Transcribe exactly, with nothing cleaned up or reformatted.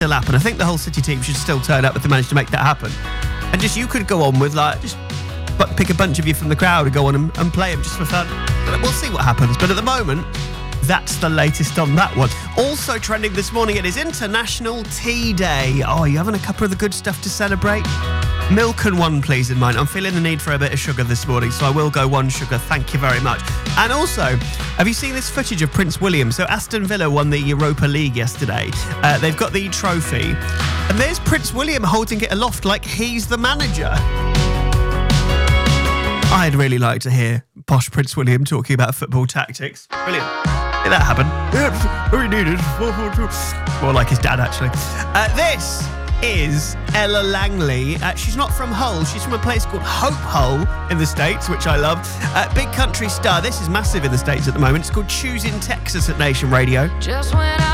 still happen. I think the whole City team should still turn up if they manage to make that happen. And just you could go on with, like, just pick a bunch of you from the crowd and go on and, and play them just for fun. But we'll see what happens. But at the moment, that's the latest on that one. Also trending this morning, it is International Tea Day. Oh, are you having a couple of the good stuff to celebrate? Milk and one, please, in mind. I'm feeling the need for a bit of sugar this morning, so I will go one sugar. Thank you very much. And also, have you seen this footage of Prince William? So Aston Villa won the Europa League yesterday. Uh, they've got the trophy. And there's Prince William holding it aloft like he's the manager. I'd really like to hear posh Prince William talking about football tactics. Brilliant. Did that happen? Yep, we needed. More like his dad, actually. Uh, this is Ella Langley. Uh, she's not from Hull. She's from a place called Hope Hull in the States, which I love. Uh, big country star. This is massive in the States at the moment. It's called Choosing Texas at Nation Radio. Just when I